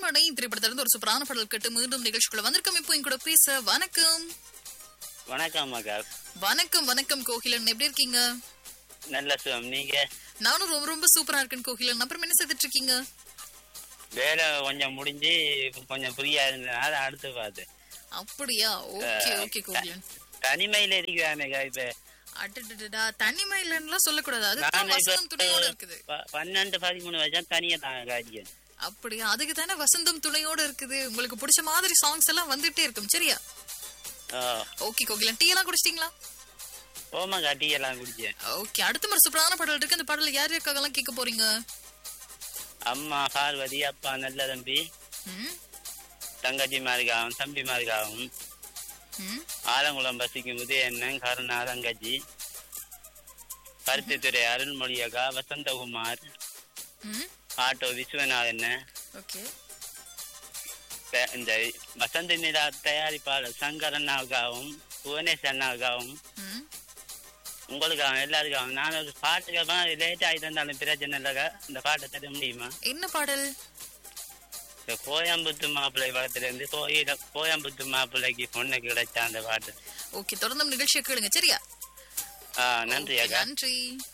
அரண்மனை திரைப்படத்திலிருந்து ஒரு சூப்பரான பாடல் கேட்டு மீண்டும் நிகழ்ச்சிக்குள்ள வந்திருக்கோம். இப்போ என் கூட பேச வணக்கம். வணக்கம் மகா. வணக்கம் வணக்கம் கோகிலன், எப்படி இருக்கீங்க? நல்ல சுகம். நீங்க? நானும் ரொம்ப ரொம்ப சூப்பரா இருக்கேன் கோகிலன். அப்புறம் என்ன செய்துட்டு இருக்கீங்க? வேலை கொஞ்சம் முடிஞ்சு கொஞ்சம் ஃப்ரீயா இருந்ததுனால அடுத்து பார்த்து. அப்படியா? Okay okay Kokilan. தனிமையில இருக்கிறானே இப்ப. அடடடடா, தனிமையிலன்னுலாம் சொல்லக்கூடாது. அது நான் வசந்தம் துணையோட இருக்குது. 12-13 வருஷம் தனியா தாங்க காரியம். அப்படியா? அதுக்கு தானே வசந்தம் துணையோட இருக்குது. உங்களுக்கு பிடிச்ச மாதிரி சாங்ஸ் எல்லாம் வந்துட்டே இருக்கும். சரியா? ஓகே கோகிலன், டீ எல்லாம் குடிச்சிட்டீங்களா? ஓமாக்கா, டீ எல்லாம் குடிச்சேன். ஓகே, அடுத்த மாதிரி சூப்பரான பாடல் இருக்கு. அந்த பாடல யார் யாருக்காக எல்லாம் கேட்க போறீங்க? அம்மா பார்வதி, அப்பா நல்ல தம்பி, தங்கச்சி மாருகாவும் தம்பி மாருகாவும், ஆலங்குளம் பசிக்கும் உதயண்ணன், கருணா தங்கச்சி, பருத்தித்துறை அருள்மொழியகா, வசந்தகுமார், ஆட்டோ விஸ்வநாதன், இந்த வசந்த நிலா தயாரிப்பாளர் சங்கர் அண்ணாவுக்காகவும் புவனேஷ் அண்ணாவுக்காகவும் உங்களுக்காகவும் எல்லாருக்காகவும் நான் ஒரு பாட்டுக்கு லேட் ஆகி தந்தாலும் பிரச்சனை இல்லைக்கா. இந்த பாட்டை தர முடியுமா? என்ன பாடல்? இந்த கோயம்புத்து மாப்பிள்ளை படத்துல இருந்து கோயம்புத்து மாப்பிள்ளைக்கு பொண்ணு கிடைச்சா அந்த பாட்டு. ஓகே, தொடர்ந்து நிகழ்ச்சியை கேளுங்க. சரியா? நன்றி அக்கா. நன்றி.